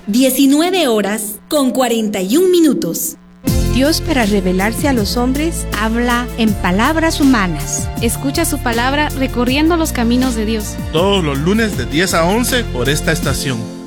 19:41. Dios, para revelarse a los hombres, habla en palabras humanas. Escucha su palabra recorriendo los caminos de Dios. Todos los lunes de 10 a 11 por esta estación.